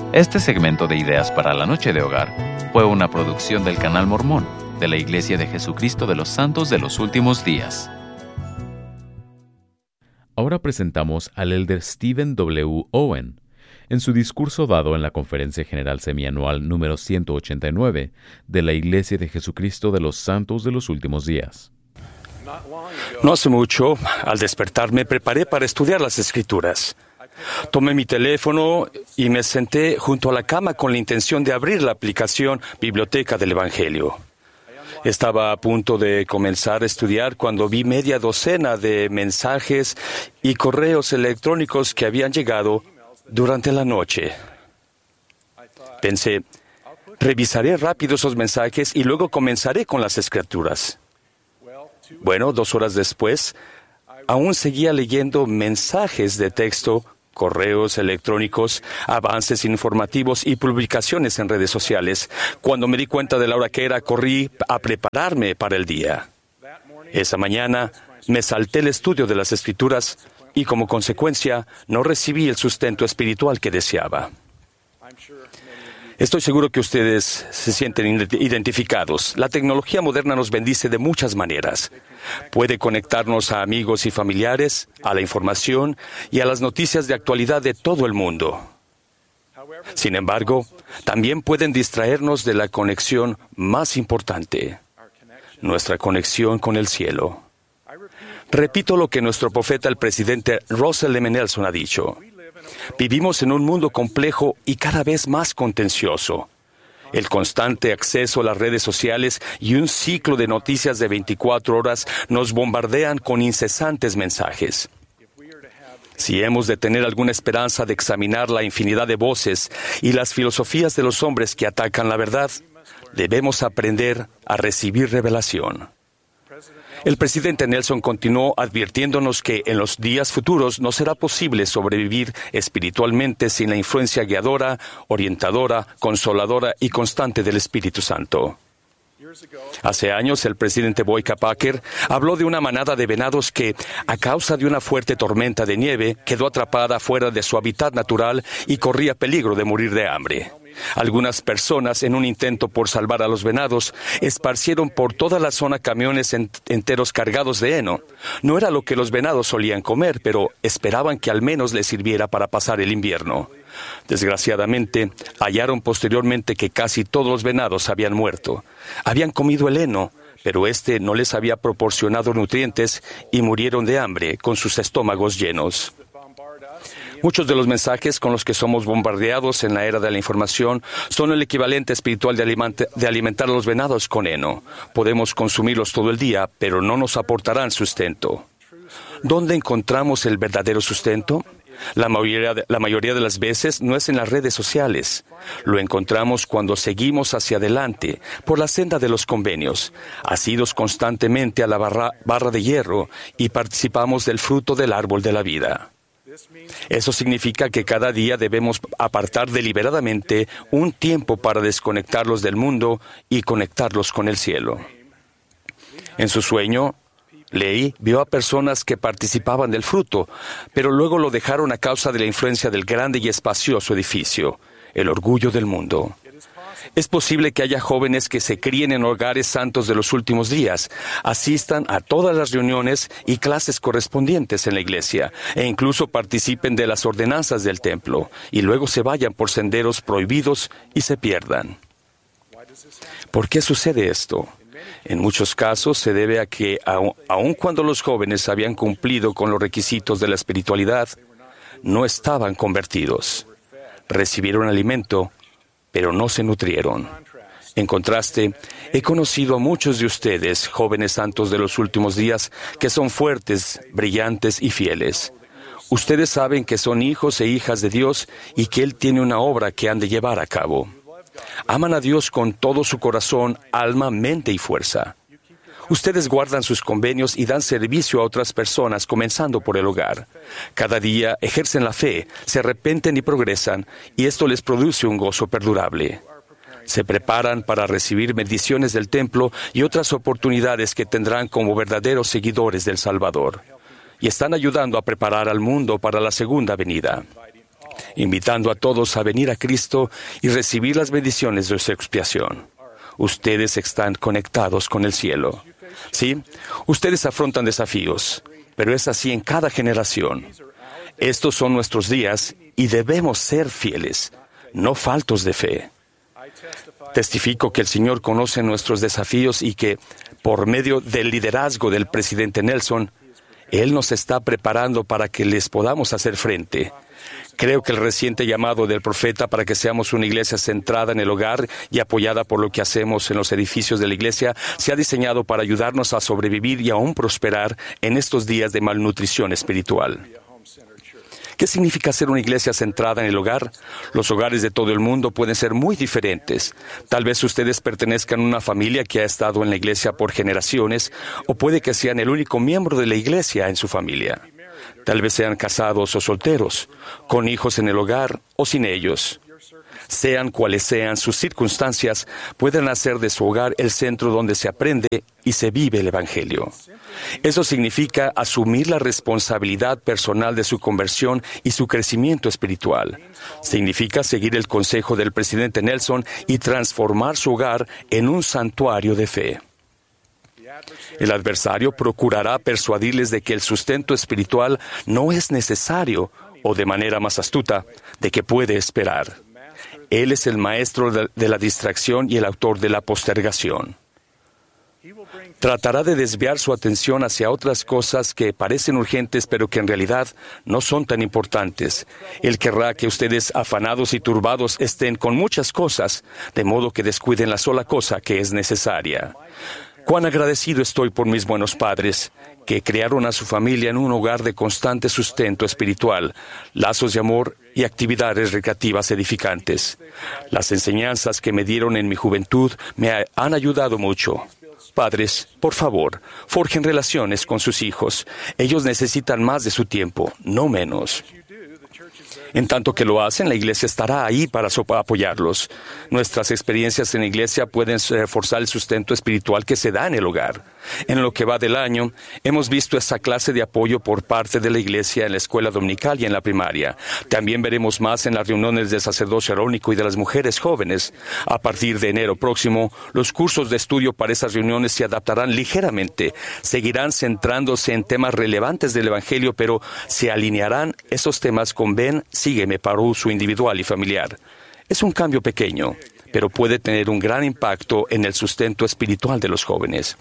Este segmento de Ideas para la Noche de Hogar fue una producción del Canal Mormón de la Iglesia de Jesucristo de los Santos de los Últimos Días. Ahora presentamos al elder Stephen W. Owen en su discurso dado en la Conferencia General Semianual número 189 de la Iglesia de Jesucristo de los Santos de los Últimos Días. No hace mucho, al despertar, me preparé para estudiar las Escrituras. Tomé mi teléfono y me senté junto a la cama con la intención de abrir la aplicación Biblioteca del Evangelio. Estaba a punto de comenzar a estudiar cuando vi media docena de mensajes y correos electrónicos que habían llegado durante la noche. Pensé, revisaré rápido esos mensajes y luego comenzaré con las Escrituras. Bueno, 2 horas después, aún seguía leyendo mensajes de texto, correos electrónicos, avances informativos y publicaciones en redes sociales. Cuando me di cuenta de la hora que era, corrí a prepararme para el día. Esa mañana me salté el estudio de las Escrituras y, como consecuencia, no recibí el sustento espiritual que deseaba. Estoy seguro que ustedes se sienten identificados. La tecnología moderna nos bendice de muchas maneras. Puede conectarnos a amigos y familiares, a la información y a las noticias de actualidad de todo el mundo. Sin embargo, también pueden distraernos de la conexión más importante, nuestra conexión con el cielo. Repito lo que nuestro profeta, el presidente Russell M. Nelson, ha dicho. Vivimos en un mundo complejo y cada vez más contencioso. El constante acceso a las redes sociales y un ciclo de noticias de 24 horas nos bombardean con incesantes mensajes. Si hemos de tener alguna esperanza de examinar la infinidad de voces y las filosofías de los hombres que atacan la verdad, debemos aprender a recibir revelación. El presidente Nelson continuó advirtiéndonos que en los días futuros no será posible sobrevivir espiritualmente sin la influencia guiadora, orientadora, consoladora y constante del Espíritu Santo. Hace años, el presidente Boyka Packer habló de una manada de venados que, a causa de una fuerte tormenta de nieve, quedó atrapada fuera de su hábitat natural y corría peligro de morir de hambre. Algunas personas, en un intento por salvar a los venados, esparcieron por toda la zona camiones enteros cargados de heno. No era lo que los venados solían comer, pero esperaban que al menos les sirviera para pasar el invierno. Desgraciadamente, hallaron posteriormente que casi todos los venados habían muerto. Habían comido el heno, pero este no les había proporcionado nutrientes y murieron de hambre con sus estómagos llenos. Muchos de los mensajes con los que somos bombardeados en la era de la información son el equivalente espiritual de alimentar a los venados con heno. Podemos consumirlos todo el día, pero no nos aportarán sustento. ¿Dónde encontramos el verdadero sustento? La mayoría de las veces no es en las redes sociales. Lo encontramos cuando seguimos hacia adelante por la senda de los convenios, asidos constantemente a la barra de hierro y participamos del fruto del árbol de la vida. Eso significa que cada día debemos apartar deliberadamente un tiempo para desconectarlos del mundo y conectarlos con el cielo. En su sueño, Leí vio a personas que participaban del fruto, pero luego lo dejaron a causa de la influencia del grande y espacioso edificio, el orgullo del mundo. Es posible que haya jóvenes que se críen en hogares santos de los últimos días, asistan a todas las reuniones y clases correspondientes en la iglesia, e incluso participen de las ordenanzas del templo, y luego se vayan por senderos prohibidos y se pierdan. ¿Por qué sucede esto? En muchos casos se debe a que, aun cuando los jóvenes habían cumplido con los requisitos de la espiritualidad, no estaban convertidos. Recibieron alimento, pero no se nutrieron. En contraste, he conocido a muchos de ustedes, jóvenes santos de los últimos días, que son fuertes, brillantes y fieles. Ustedes saben que son hijos e hijas de Dios y que Él tiene una obra que han de llevar a cabo. Aman a Dios con todo su corazón, alma, mente y fuerza. Ustedes guardan sus convenios y dan servicio a otras personas, comenzando por el hogar. Cada día ejercen la fe, se arrepienten y progresan, y esto les produce un gozo perdurable. Se preparan para recibir bendiciones del templo y otras oportunidades que tendrán como verdaderos seguidores del Salvador. Y están ayudando a preparar al mundo para la segunda venida. invitando a todos a venir a Cristo y recibir las bendiciones de su expiación. Ustedes están conectados con el cielo. Sí, ustedes afrontan desafíos, pero es así en cada generación. Estos son nuestros días y debemos ser fieles, no faltos de fe. Testifico que el Señor conoce nuestros desafíos y que, por medio del liderazgo del presidente Nelson, Él nos está preparando para que les podamos hacer frente. Creo que el reciente llamado del profeta para que seamos una iglesia centrada en el hogar y apoyada por lo que hacemos en los edificios de la iglesia se ha diseñado para ayudarnos a sobrevivir y aún prosperar en estos días de malnutrición espiritual. ¿Qué significa ser una iglesia centrada en el hogar? Los hogares de todo el mundo pueden ser muy diferentes. Tal vez ustedes pertenezcan a una familia que ha estado en la iglesia por generaciones, o puede que sean el único miembro de la iglesia en su familia. Tal vez sean casados o solteros, con hijos en el hogar o sin ellos. Sean cuales sean sus circunstancias, pueden hacer de su hogar el centro donde se aprende y se vive el Evangelio. Eso significa asumir la responsabilidad personal de su conversión y su crecimiento espiritual. Significa seguir el consejo del presidente Nelson y transformar su hogar en un santuario de fe. El adversario procurará persuadirles de que el sustento espiritual no es necesario o, de manera más astuta, de que puede esperar. Él es el maestro de la distracción y el autor de la postergación. Tratará de desviar su atención hacia otras cosas que parecen urgentes, pero que en realidad no son tan importantes. Él querrá que ustedes, afanados y turbados, estén con muchas cosas, de modo que descuiden la sola cosa que es necesaria. Cuán agradecido estoy por mis buenos padres, que crearon a su familia en un hogar de constante sustento espiritual, lazos de amor y actividades recreativas edificantes. Las enseñanzas que me dieron en mi juventud me han ayudado mucho. Padres, por favor, forjen relaciones con sus hijos. Ellos necesitan más de su tiempo, no menos. En tanto que lo hacen, la iglesia estará ahí para apoyarlos. Nuestras experiencias en la iglesia pueden reforzar el sustento espiritual que se da en el hogar. En lo que va del año, hemos visto esa clase de apoyo por parte de la iglesia en la escuela dominical y en la primaria. También veremos más en las reuniones del sacerdocio arónico y de las mujeres jóvenes. A partir de enero próximo, los cursos de estudio para esas reuniones se adaptarán ligeramente. Seguirán centrándose en temas relevantes del Evangelio, pero se alinearán esos temas con Ven, Sígueme para uso individual y familiar. Es un cambio pequeño, pero puede tener un gran impacto en el sustento espiritual de los jóvenes.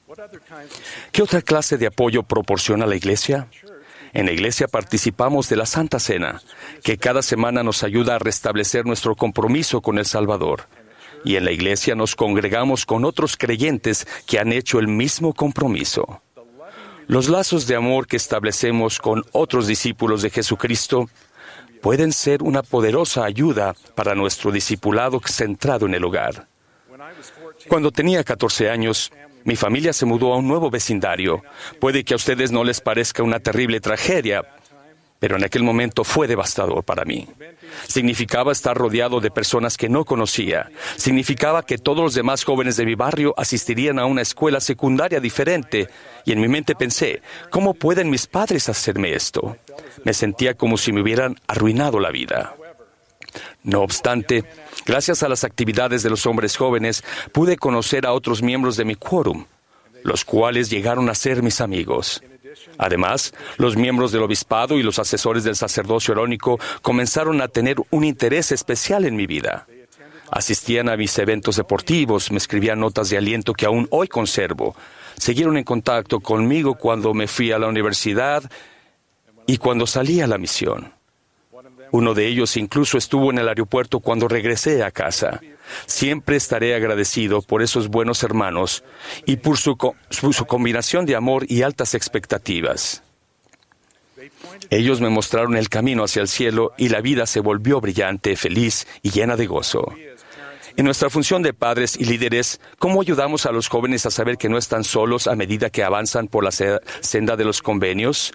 ¿Qué otra clase de apoyo proporciona la iglesia? En la iglesia participamos de la Santa Cena, que cada semana nos ayuda a restablecer nuestro compromiso con el Salvador. Y en la iglesia nos congregamos con otros creyentes que han hecho el mismo compromiso. Los lazos de amor que establecemos con otros discípulos de Jesucristo pueden ser una poderosa ayuda para nuestro discipulado centrado en el hogar. Cuando tenía 14 años, mi familia se mudó a un nuevo vecindario. Puede que a ustedes no les parezca una terrible tragedia, pero en aquel momento fue devastador para mí. Significaba estar rodeado de personas que no conocía. Significaba que todos los demás jóvenes de mi barrio asistirían a una escuela secundaria diferente. Y en mi mente pensé, ¿cómo pueden mis padres hacerme esto? Me sentía como si me hubieran arruinado la vida. No obstante, gracias a las actividades de los hombres jóvenes, pude conocer a otros miembros de mi quórum, los cuales llegaron a ser mis amigos. Además, los miembros del obispado y los asesores del sacerdocio arónico comenzaron a tener un interés especial en mi vida. Asistían a mis eventos deportivos, me escribían notas de aliento que aún hoy conservo. Siguieron en contacto conmigo cuando me fui a la universidad y cuando salí a la misión. Uno de ellos incluso estuvo en el aeropuerto cuando regresé a casa. Siempre estaré agradecido por esos buenos hermanos y por su combinación de amor y altas expectativas. Ellos me mostraron el camino hacia el cielo y la vida se volvió brillante, feliz y llena de gozo. En nuestra función de padres y líderes, ¿cómo ayudamos a los jóvenes a saber que no están solos a medida que avanzan por la senda de los convenios?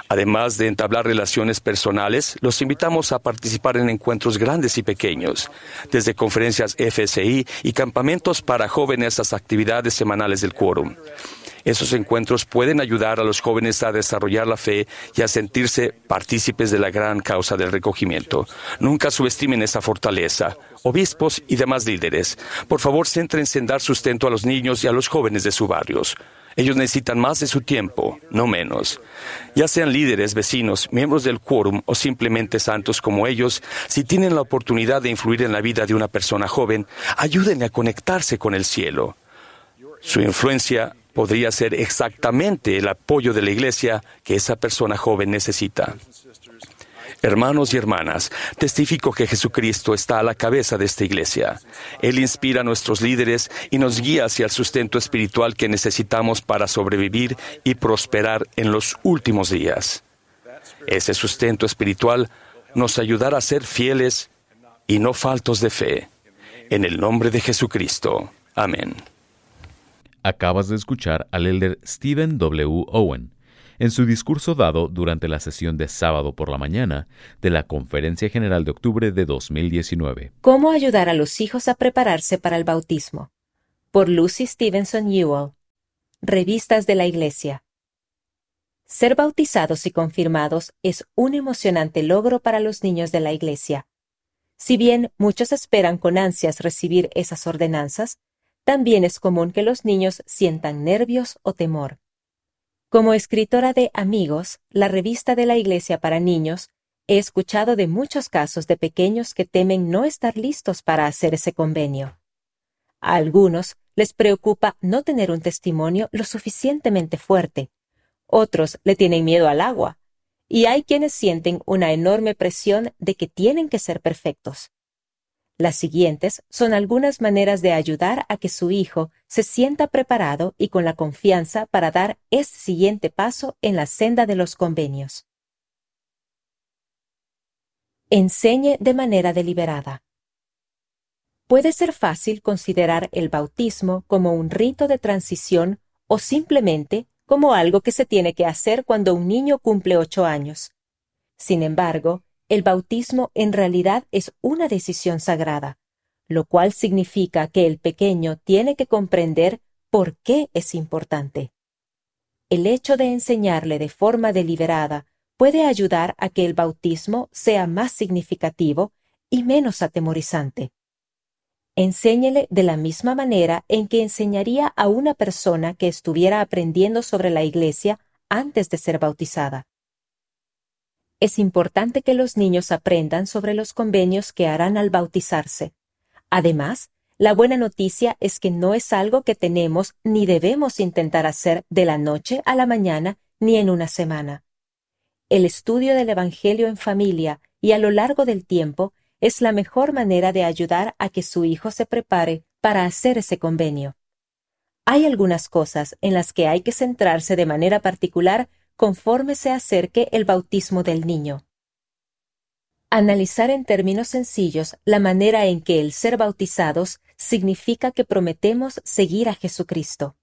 Además de entablar relaciones personales, los invitamos a participar en encuentros grandes y pequeños, desde conferencias FSI y campamentos para jóvenes hasta actividades semanales del quórum. Esos encuentros pueden ayudar a los jóvenes a desarrollar la fe y a sentirse partícipes de la gran causa del recogimiento. Nunca subestimen esa fortaleza. Obispos y demás líderes, por favor, céntrense en dar sustento a los niños y a los jóvenes de sus barrios. Ellos necesitan más de su tiempo, no menos. Ya sean líderes, vecinos, miembros del quórum o simplemente santos como ellos, si tienen la oportunidad de influir en la vida de una persona joven, ayúdenle a conectarse con el cielo. Su influencia podría ser exactamente el apoyo de la iglesia que esa persona joven necesita. Hermanos y hermanas, testifico que Jesucristo está a la cabeza de esta iglesia. Él inspira a nuestros líderes y nos guía hacia el sustento espiritual que necesitamos para sobrevivir y prosperar en los últimos días. Ese sustento espiritual nos ayudará a ser fieles y no faltos de fe. En el nombre de Jesucristo. Amén. Acabas de escuchar al elder Stephen W. Owen en su discurso dado durante la sesión de sábado por la mañana de la Conferencia General de Octubre de 2019. ¿Cómo ayudar a los hijos a prepararse para el bautismo? Por Lucy Stevenson Ewell. Revistas de la Iglesia. Ser bautizados y confirmados es un emocionante logro para los niños de la Iglesia. Si bien muchos esperan con ansias recibir esas ordenanzas, también es común que los niños sientan nervios o temor. Como escritora de Amigos, la revista de la Iglesia para niños, he escuchado de muchos casos de pequeños que temen no estar listos para hacer ese convenio. A algunos les preocupa no tener un testimonio lo suficientemente fuerte. Otros le tienen miedo al agua. Y hay quienes sienten una enorme presión de que tienen que ser perfectos. Las siguientes son algunas maneras de ayudar a que su hijo se sienta preparado y con la confianza para dar ese siguiente paso en la senda de los convenios. Enseñe de manera deliberada. Puede ser fácil considerar el bautismo como un rito de transición o simplemente como algo que se tiene que hacer cuando un niño cumple 8 años. Sin embargo, el bautismo en realidad es una decisión sagrada, lo cual significa que el pequeño tiene que comprender por qué es importante. El hecho de enseñarle de forma deliberada puede ayudar a que el bautismo sea más significativo y menos atemorizante. Enséñele de la misma manera en que enseñaría a una persona que estuviera aprendiendo sobre la Iglesia antes de ser bautizada. Es importante que los niños aprendan sobre los convenios que harán al bautizarse. Además, la buena noticia es que no es algo que tenemos ni debemos intentar hacer de la noche a la mañana ni en una semana. El estudio del Evangelio en familia y a lo largo del tiempo es la mejor manera de ayudar a que su hijo se prepare para hacer ese convenio. Hay algunas cosas en las que hay que centrarse de manera particular conforme se acerque el bautismo del niño. Analizar en términos sencillos la manera en que el ser bautizados significa que prometemos seguir a Jesucristo.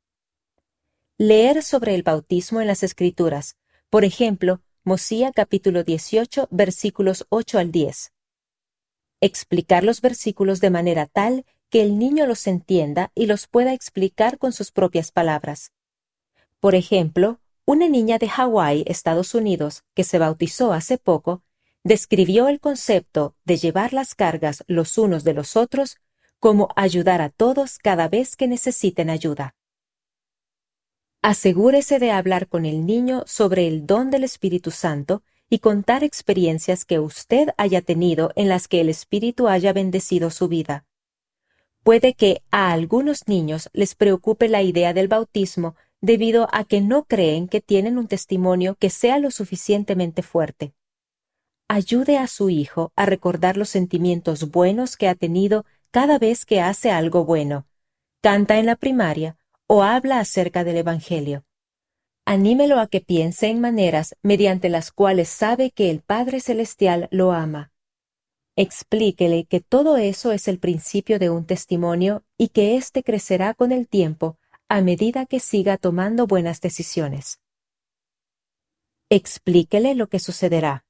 Leer sobre el bautismo en las Escrituras, por ejemplo, Mosía capítulo 18, versículos 8 al 10. Explicar los versículos de manera tal que el niño los entienda y los pueda explicar con sus propias palabras. Por ejemplo, una niña de Hawái, Estados Unidos, que se bautizó hace poco, describió el concepto de llevar las cargas los unos de los otros como ayudar a todos cada vez que necesiten ayuda. Asegúrese de hablar con el niño sobre el don del Espíritu Santo y contar experiencias que usted haya tenido en las que el Espíritu haya bendecido su vida. Puede que a algunos niños les preocupe la idea del bautismo debido a que no creen que tienen un testimonio que sea lo suficientemente fuerte. Ayude a su hijo a recordar los sentimientos buenos que ha tenido cada vez que hace algo bueno, canta en la primaria o habla acerca del Evangelio. Anímelo a que piense en maneras mediante las cuales sabe que el Padre Celestial lo ama. Explíquele que todo eso es el principio de un testimonio y que éste crecerá con el tiempo a medida que siga tomando buenas decisiones. Explíquele lo que sucederá.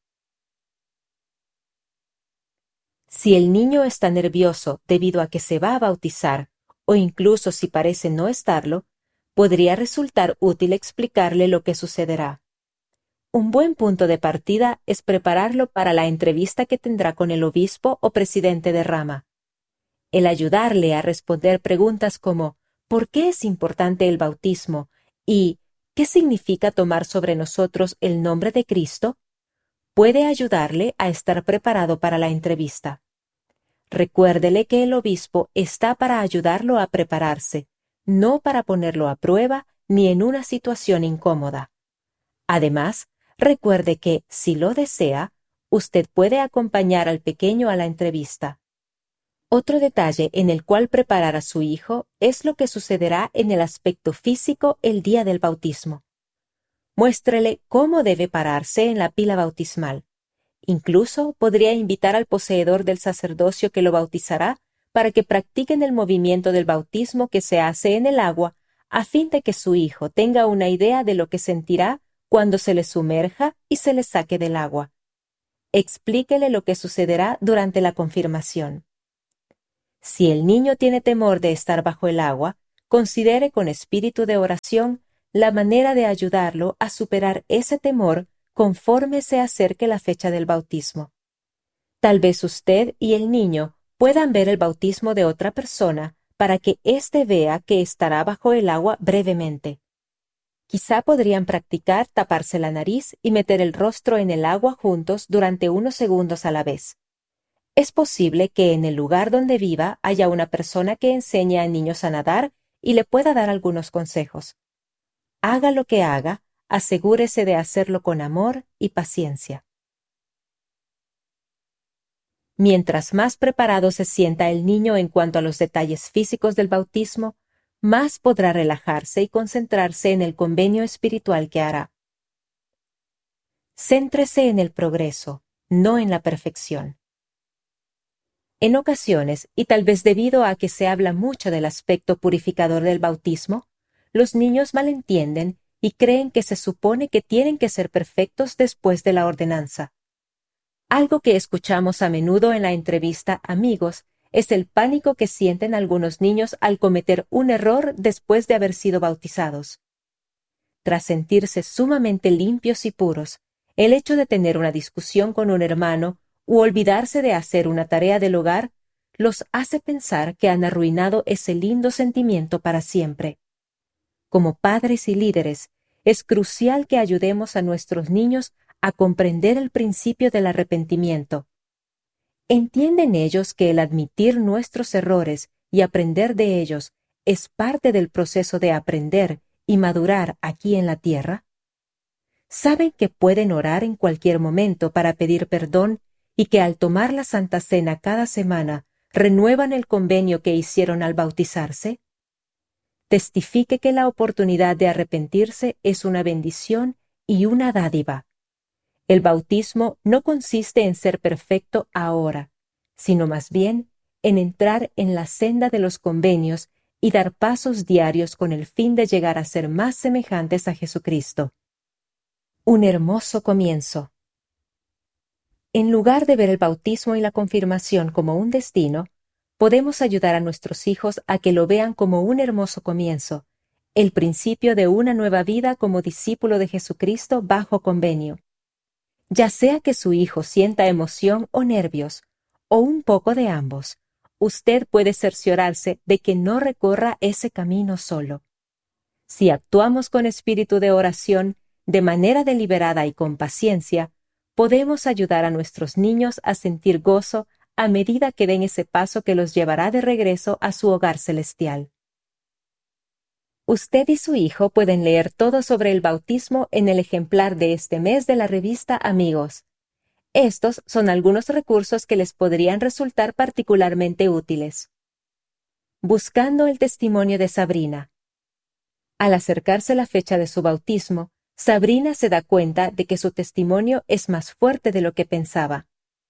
Si el niño está nervioso debido a que se va a bautizar, o incluso si parece no estarlo, podría resultar útil explicarle lo que sucederá. Un buen punto de partida es prepararlo para la entrevista que tendrá con el obispo o presidente de rama. El ayudarle a responder preguntas como ¿por qué es importante el bautismo? Y ¿qué significa tomar sobre nosotros el nombre de Cristo? Puede ayudarle a estar preparado para la entrevista. Recuérdele que el obispo está para ayudarlo a prepararse, no para ponerlo a prueba ni en una situación incómoda. Además, recuerde que, si lo desea, usted puede acompañar al pequeño a la entrevista. Otro detalle en el cual preparar a su hijo es lo que sucederá en el aspecto físico el día del bautismo. Muéstrele cómo debe pararse en la pila bautismal. Incluso podría invitar al poseedor del sacerdocio que lo bautizará para que practiquen el movimiento del bautismo que se hace en el agua a fin de que su hijo tenga una idea de lo que sentirá cuando se le sumerja y se le saque del agua. Explíquele lo que sucederá durante la confirmación. Si el niño tiene temor de estar bajo el agua, considere con espíritu de oración la manera de ayudarlo a superar ese temor conforme se acerque la fecha del bautismo. Tal vez usted y el niño puedan ver el bautismo de otra persona para que éste vea que estará bajo el agua brevemente. Quizá podrían practicar taparse la nariz y meter el rostro en el agua juntos durante unos segundos a la vez. Es posible que en el lugar donde viva haya una persona que enseñe a niños a nadar y le pueda dar algunos consejos. Haga lo que haga, asegúrese de hacerlo con amor y paciencia. Mientras más preparado se sienta el niño en cuanto a los detalles físicos del bautismo, más podrá relajarse y concentrarse en el convenio espiritual que hará. Céntrese en el progreso, no en la perfección. En ocasiones, y tal vez debido a que se habla mucho del aspecto purificador del bautismo, los niños malentienden y creen que se supone que tienen que ser perfectos después de la ordenanza. Algo que escuchamos a menudo en la entrevista Amigos es el pánico que sienten algunos niños al cometer un error después de haber sido bautizados. Tras sentirse sumamente limpios y puros, el hecho de tener una discusión con un hermano u olvidarse de hacer una tarea del hogar los hace pensar que han arruinado ese lindo sentimiento para siempre. Como padres y líderes, es crucial que ayudemos a nuestros niños a comprender el principio del arrepentimiento. ¿Entienden ellos que el admitir nuestros errores y aprender de ellos es parte del proceso de aprender y madurar aquí en la tierra? ¿Saben que pueden orar en cualquier momento para pedir perdón y que al tomar la Santa Cena cada semana renuevan el convenio que hicieron al bautizarse? Testifique que la oportunidad de arrepentirse es una bendición y una dádiva. El bautismo no consiste en ser perfecto ahora, sino más bien en entrar en la senda de los convenios y dar pasos diarios con el fin de llegar a ser más semejantes a Jesucristo. Un hermoso comienzo. En lugar de ver el bautismo y la confirmación como un destino, podemos ayudar a nuestros hijos a que lo vean como un hermoso comienzo, el principio de una nueva vida como discípulo de Jesucristo bajo convenio. Ya sea que su hijo sienta emoción o nervios, o un poco de ambos, usted puede cerciorarse de que no recorra ese camino solo. Si actuamos con espíritu de oración, de manera deliberada y con paciencia, podemos ayudar a nuestros niños a sentir gozo a medida que den ese paso que los llevará de regreso a su hogar celestial. Usted y su hijo pueden leer todo sobre el bautismo en el ejemplar de este mes de la revista Amigos. Estos son algunos recursos que les podrían resultar particularmente útiles. Buscando el testimonio de Sabrina. Al acercarse la fecha de su bautismo, Sabrina se da cuenta de que su testimonio es más fuerte de lo que pensaba.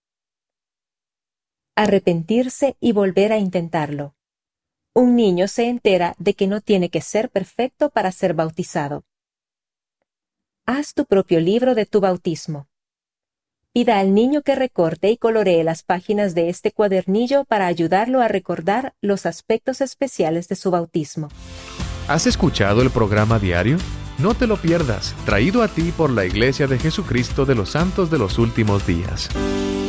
Arrepentirse y volver a intentarlo. Un niño se entera de que no tiene que ser perfecto para ser bautizado. haz tu propio libro de tu bautismo. Pida al niño que recorte y coloree las páginas de este cuadernillo para ayudarlo a recordar los aspectos especiales de su bautismo. ¿Has escuchado el programa diario? No te lo pierdas, traído a ti por la Iglesia de Jesucristo de los Santos de los Últimos Días.